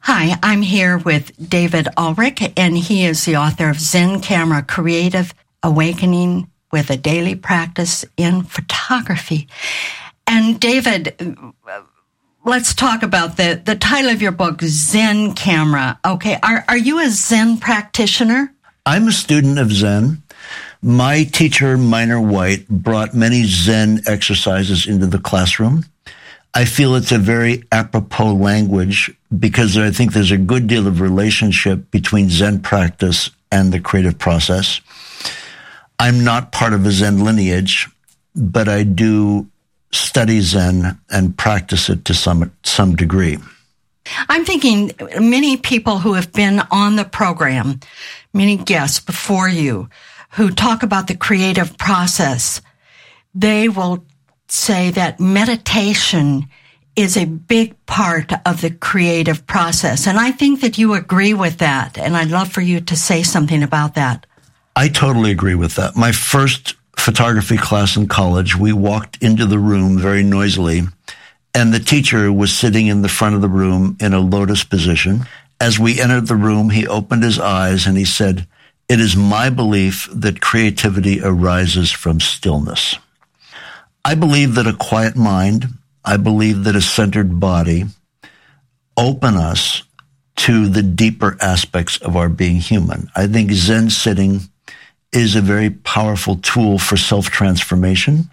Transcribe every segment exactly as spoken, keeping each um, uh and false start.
Hi, I'm here with David Ulrich, and he is the author of Zen Camera, Creative Awakening with a Daily Practice in Photography. And David, let's talk about the, the title of your book, Zen Camera. Okay, are, are you a Zen practitioner? I'm a student of Zen. My teacher, Minor White, brought many Zen exercises into the classroom. I feel it's a very apropos language because I think there's a good deal of relationship between Zen practice and the creative process. I'm not part of a Zen lineage, but I do study Zen and practice it to some some degree. I'm thinking many people who have been on the program, many guests before you, who talk about the creative process, they will say that meditation is a big part of the creative process. And I think that you agree with that. And I'd love for you to say something about that. I totally agree with that. My first photography class in college, we walked into the room very noisily, and the teacher was sitting in the front of the room in a lotus position. As we entered the room, he opened his eyes and he said, "It is my belief that creativity arises from stillness." I believe that a quiet mind, I believe that a centered body open us to the deeper aspects of our being human. I think Zen sitting is a very powerful tool for self-transformation.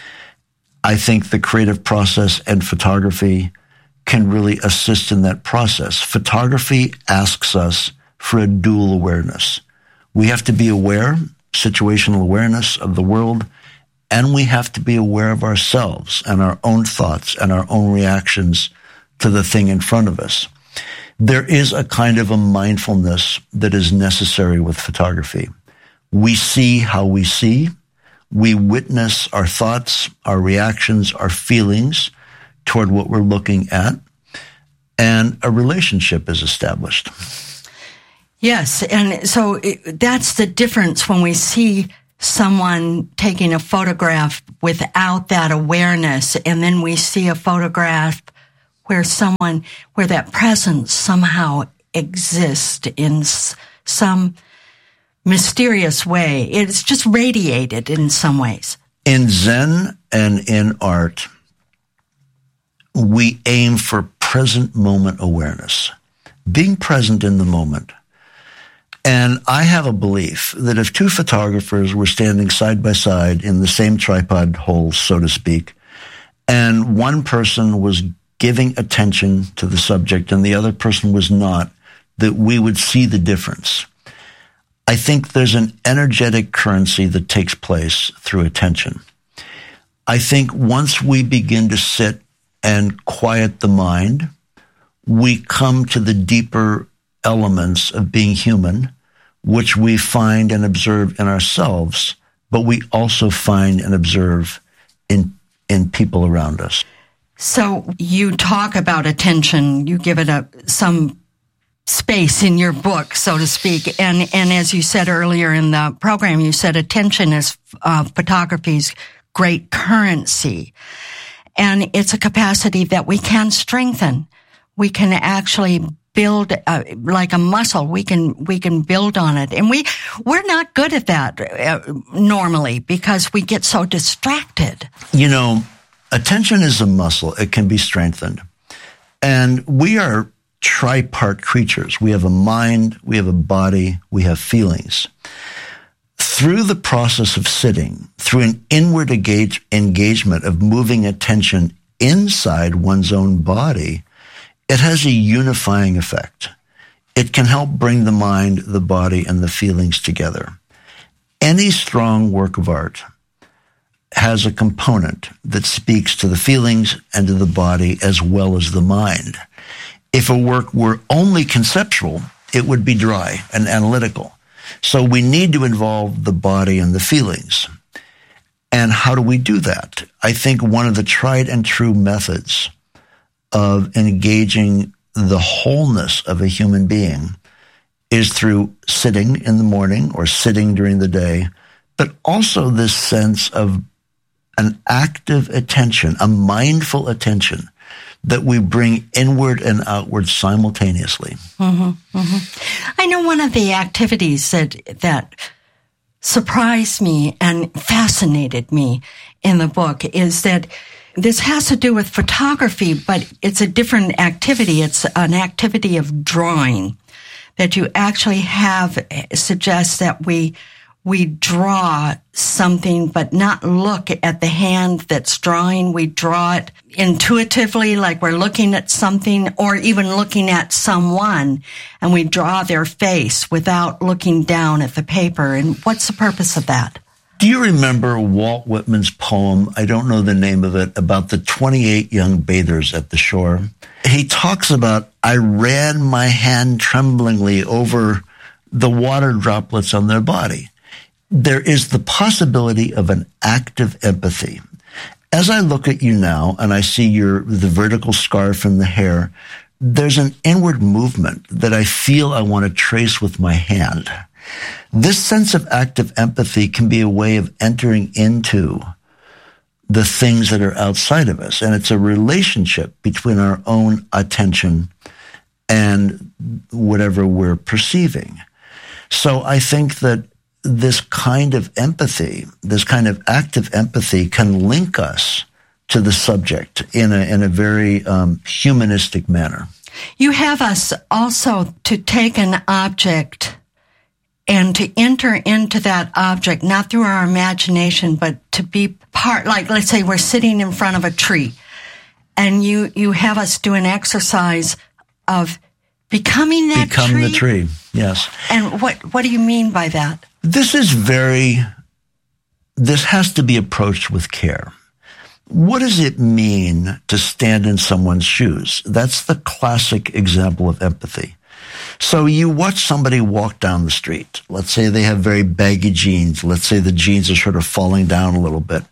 I think the creative process and photography can really assist in that process. Photography asks us for a dual awareness. We have to be aware, situational awareness of the world, and we have to be aware of ourselves and our own thoughts and our own reactions to the thing in front of us. There is a kind of a mindfulness that is necessary with photography. We see how we see. We witness our thoughts, our reactions, our feelings toward what we're looking at, and a relationship is established. Yes, and so it, that's the difference when we see someone taking a photograph without that awareness, and then we see a photograph where someone, where that presence somehow exists in s- some mysterious way. It's just radiated in some ways. In Zen and in art, we aim for present moment awareness, being present in the moment. And I have a belief that if two photographers were standing side by side in the same tripod hole, so to speak, and one person was giving attention to the subject and the other person was not, that we would see the difference. I think there's an energetic currency that takes place through attention. I think once we begin to sit and quiet the mind, we come to the deeper elements of being human, which we find and observe in ourselves, but we also find and observe in in people around us. So you talk about attention, you give it a some space in your book, so to speak. And and as you said earlier in the program, you said attention is uh, photography's great currency. And it's a capacity that we can strengthen. We can actually build uh, like a muscle. We can we can build on it, and we we're not good at that uh, normally because we get so distracted. You know, attention is a muscle; it can be strengthened, and we are tripart creatures. We have a mind, we have a body, we have feelings. Through the process of sitting, through an inward engage, engagement of moving attention inside one's own body, it has a unifying effect. It can help bring the mind, the body, and the feelings together. Any strong work of art has a component that speaks to the feelings and to the body as well as the mind. If a work were only conceptual, it would be dry and analytical. So we need to involve the body and the feelings. And how do we do that? I think one of the tried and true methods of engaging the wholeness of a human being is through sitting in the morning or sitting during the day, but also this sense of an active attention, a mindful attention, that we bring inward and outward simultaneously. Mm-hmm, mm-hmm. I know one of the activities that that surprised me and fascinated me in the book is that this has to do with photography, but it's a different activity. It's an activity of drawing that you actually have suggests that we we draw something, but not look at the hand that's drawing. We draw it intuitively, like we're looking at something, or even looking at someone, and we draw their face without looking down at the paper. And what's the purpose of that? Do you remember Walt Whitman's poem, I don't know the name of it, about the twenty-eight young bathers at the shore? He talks about, I ran my hand tremblingly over the water droplets on their body. There is the possibility of an active empathy. As I look at you now and I see your the vertical scarf and the hair, there's an inward movement that I feel I want to trace with my hand. This sense of active empathy can be a way of entering into the things that are outside of us. And it's a relationship between our own attention and whatever we're perceiving. So I think that this kind of empathy, this kind of active empathy can link us to the subject in a, in a very um, humanistic manner. You have us also to take an object and to enter into that object, not through our imagination, but to be part, like let's say we're sitting in front of a tree, and you, you have us do an exercise of becoming that Become tree. the tree, yes. And what, what do you mean by that? This is very, this has to be approached with care. What does it mean to stand in someone's shoes? That's the classic example of empathy. So you watch somebody walk down the street. Let's say they have very baggy jeans. Let's say the jeans are sort of falling down a little bit.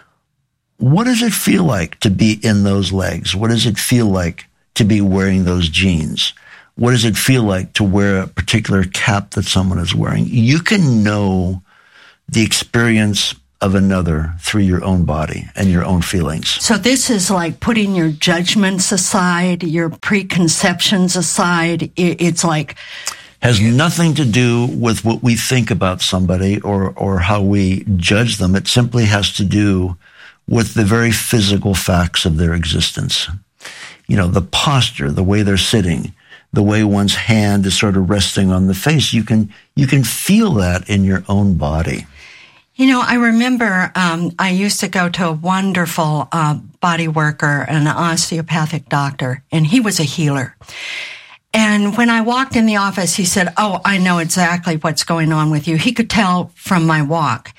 What does it feel like to be in those legs? What does it feel like to be wearing those jeans? What does it feel like to wear a particular cap that someone is wearing? You can know the experience of another through your own body and your own feelings. So this is like putting your judgments aside, your preconceptions aside. It's like... Has nothing to do with what we think about somebody or, or how we judge them. It simply has to do with the very physical facts of their existence. You know, the posture, the way they're sitting, the way one's hand is sort of resting on the face. You can, you can feel that in your own body. You know, I remember um, I used to go to a wonderful uh, body worker, an osteopathic doctor, and he was a healer. And when I walked in the office, he said, "Oh, I know exactly what's going on with you." He could tell from my walk.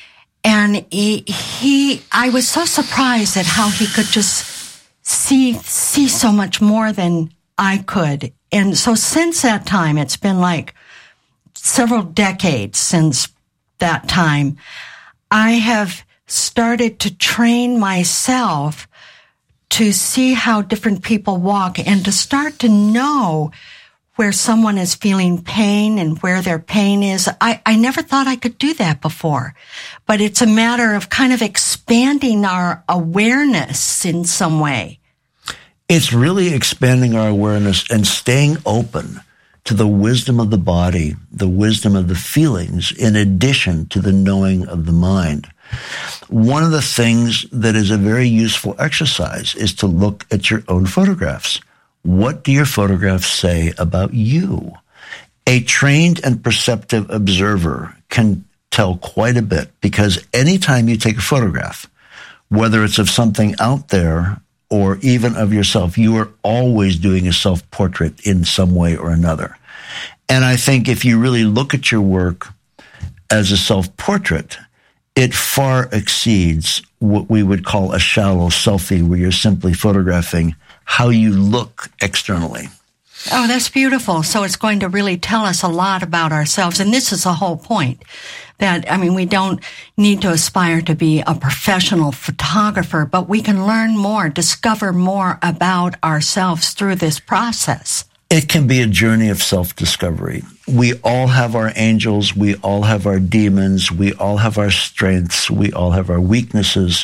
And he, he I was so surprised at how he could just see see so much more than I could. And so since that time, it's been like several decades since that time, I have started to train myself to see how different people walk and to start to know where someone is feeling pain and where their pain is. I, I never thought I could do that before, but it's a matter of kind of expanding our awareness in some way. It's really expanding our awareness and staying open to the wisdom of the body, the wisdom of the feelings, in addition to the knowing of the mind. One of the things that is a very useful exercise is to look at your own photographs. What do your photographs say about you? A trained and perceptive observer can tell quite a bit, because anytime you take a photograph, whether it's of something out there or even of yourself, you are always doing a self-portrait in some way or another. And I think if you really look at your work as a self-portrait, it far exceeds what we would call a shallow selfie, where you're simply photographing how you look externally. Oh, that's beautiful. So it's going to really tell us a lot about ourselves. And this is the whole point. That, I mean, we don't need to aspire to be a professional photographer, but we can learn more, discover more about ourselves through this process. It can be a journey of self-discovery. We all have our angels. We all have our demons. We all have our strengths. We all have our weaknesses.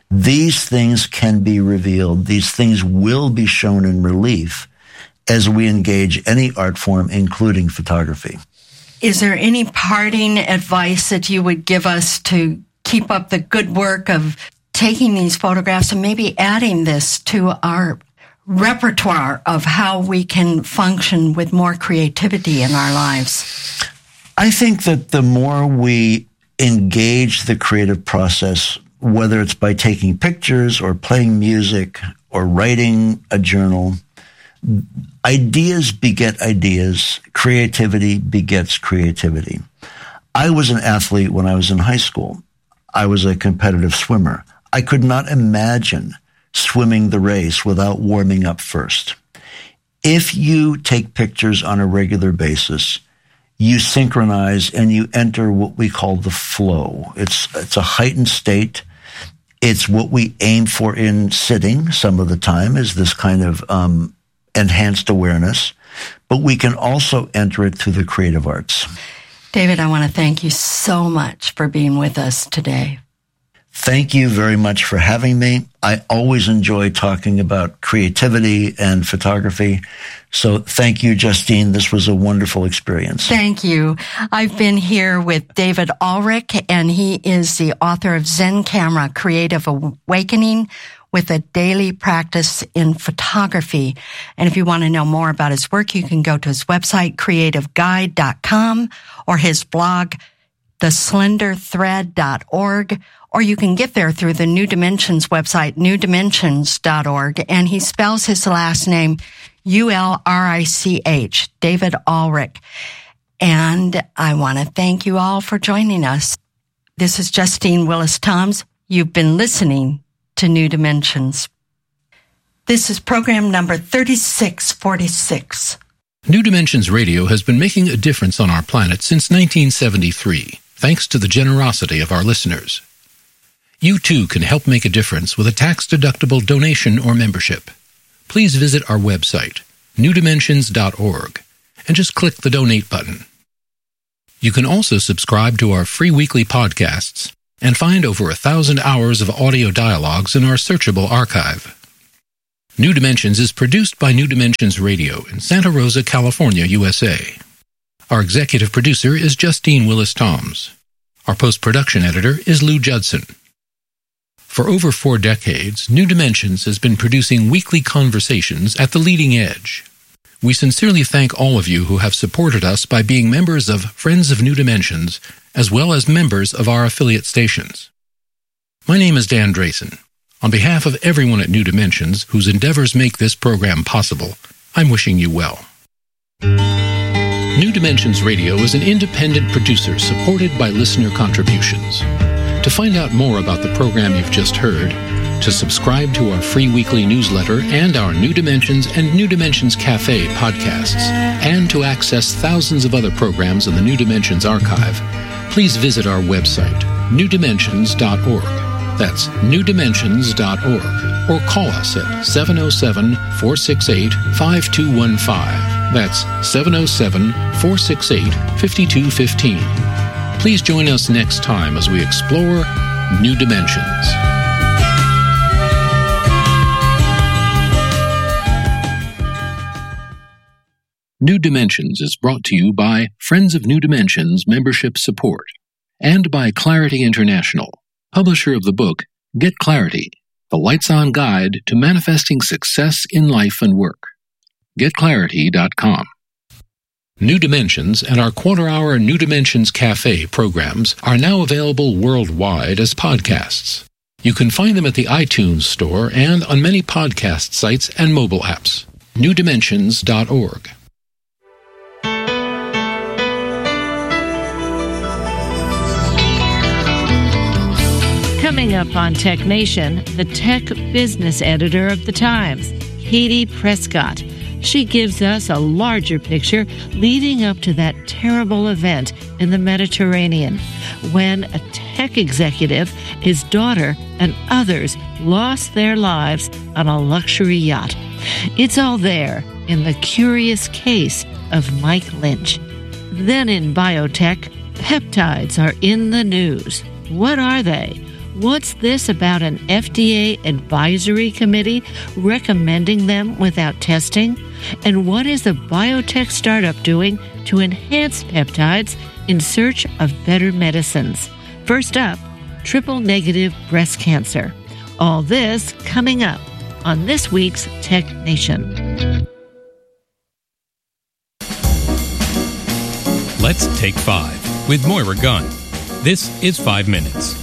These things can be revealed. These things will be shown in relief as we engage any art form, including photography. Is there any parting advice that you would give us to keep up the good work of taking these photographs and maybe adding this to our repertoire of how we can function with more creativity in our lives? I think that the more we engage the creative process, whether it's by taking pictures or playing music or writing a journal, ideas beget ideas. Creativity begets creativity. I was an athlete when I was in high school. I was a competitive swimmer. I could not imagine swimming the race without warming up first. If you take pictures on a regular basis, you synchronize and you enter what we call the flow. It's, it's a heightened state. It's what we aim for in sitting some of the time, is this kind of um, enhanced awareness. But we can also enter it through the creative arts. David, I want to thank you so much for being with us today. Thank you very much for having me. I always enjoy talking about creativity and photography. So thank you, Justine. This was a wonderful experience. Thank you. I've been here with David Ulrich, and he is the author of Zen Camera, Creative Awakening with a Daily Practice in Photography. And if you want to know more about his work, you can go to his website, creative guide dot com, or his blog, the slender thread dot org. Or you can get there through the New Dimensions website, new dimensions dot org. And he spells his last name U L R I C H, David Ulrich. And I want to thank you all for joining us. This is Justine Willis-Toms. You've been listening to New Dimensions. This is program number thirty-six forty-six. New Dimensions Radio has been making a difference on our planet since nineteen seventy-three, thanks to the generosity of our listeners. You too can help make a difference with a tax-deductible donation or membership. Please visit our website, new dimensions dot org, and just click the donate button. You can also subscribe to our free weekly podcasts and find over a thousand hours of audio dialogues in our searchable archive. New Dimensions is produced by New Dimensions Radio in Santa Rosa, California, U S A. Our executive producer is Justine Willis-Toms. Our post-production editor is Lou Judson. For over four decades, New Dimensions has been producing weekly conversations at the leading edge. We sincerely thank all of you who have supported us by being members of Friends of New Dimensions, as well as members of our affiliate stations. My name is Dan Drayson. On behalf of everyone at New Dimensions whose endeavors make this program possible, I'm wishing you well. New Dimensions Radio is an independent producer supported by listener contributions. To find out more about the program you've just heard, to subscribe to our free weekly newsletter and our New Dimensions and New Dimensions Cafe podcasts, and to access thousands of other programs in the New Dimensions archive, please visit our website, new dimensions dot org. That's new dimensions dot org. Or call us at seven oh seven, four six eight, five two one five. That's seven oh seven, four six eight, five two one five. Please join us next time as we explore New Dimensions. New Dimensions is brought to you by Friends of New Dimensions Membership Support and by Clarity International, publisher of the book Get Clarity, the Lights-On Guide to Manifesting Success in Life and Work. get clarity dot com. New Dimensions and our quarter-hour New Dimensions Cafe programs are now available worldwide as podcasts. You can find them at the iTunes Store and on many podcast sites and mobile apps. new dimensions dot org. Coming up on Tech Nation, the tech business editor of The Times, Katie Prescott. She gives us a larger picture leading up to that terrible event in the Mediterranean when a tech executive, his daughter, and others lost their lives on a luxury yacht. It's all there in The Curious Case of Mike Lynch. Then in biotech, peptides are in the news. What are they? What's this about an F D A advisory committee recommending them without testing? And what is a biotech startup doing to enhance peptides in search of better medicines? First up, triple-negative breast cancer. All this coming up on this week's Tech Nation. Let's take five with Moira Gunn. This is Five Minutes.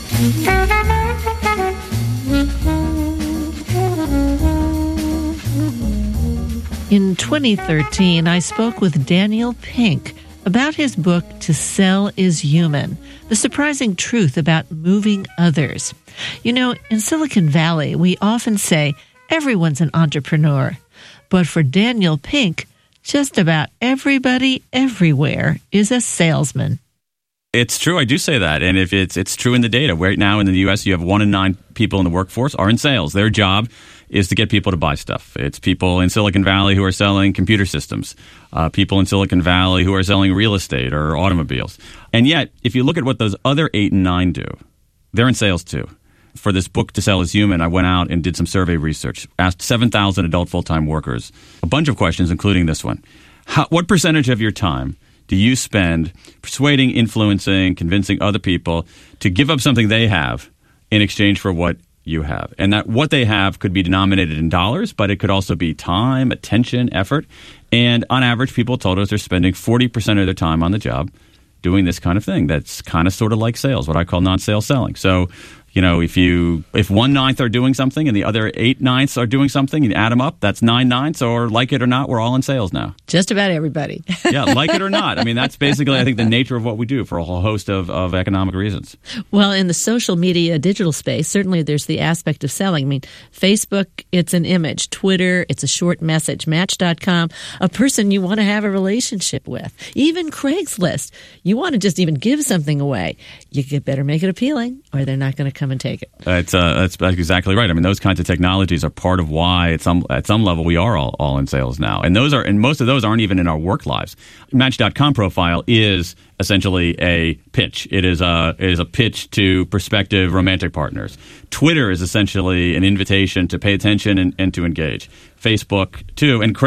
In twenty thirteen, I spoke with Daniel Pink about his book, To Sell is Human, The Surprising Truth About Moving Others. You know, in Silicon Valley, we often say everyone's an entrepreneur. But for Daniel Pink, just about everybody everywhere is a salesman. It's true. I do say that. And if it's it's true in the data. Right now in the U S, you have one in nine people in the workforce are in sales. Their job is to get people to buy stuff. It's people in Silicon Valley who are selling computer systems, uh, people in Silicon Valley who are selling real estate or automobiles. And yet, if you look at what those other eight and nine do, they're in sales too. For this book, To Sell is Human, I went out and did some survey research, asked seven thousand adult full-time workers a bunch of questions, including this one. How, what percentage of your time do you spend persuading, influencing, convincing other people to give up something they have in exchange for what you have? And that what they have could be denominated in dollars, but it could also be time, attention, effort. And on average, people told us they're spending forty percent of their time on the job doing this kind of thing. That's kind of sort of like sales, what I call non-sales selling. So, you know, if you if one ninth are doing something and the other eight ninths are doing something, you add them up, that's nine ninths, or like it or not, we're all in sales now. Just about everybody. Yeah, like it or not. I mean, that's basically, I think, the nature of what we do for a whole host of, of economic reasons. Well, in the social media digital space, certainly there's the aspect of selling. I mean, Facebook, it's an image. Twitter, it's a short message. Match dot com, a person you want to have a relationship with. Even Craigslist, you want to just even give something away. You better make it appealing or they're not going to come and take it. That's, uh, that's that's exactly right. I mean, those kinds of technologies are part of why at some at some level we are all, all in sales now, and those are and most of those aren't even in our work lives. Match dot com profile is essentially a pitch. It is a it is a pitch to prospective romantic partners. Twitter is essentially an invitation to pay attention and, and to engage. Facebook too, and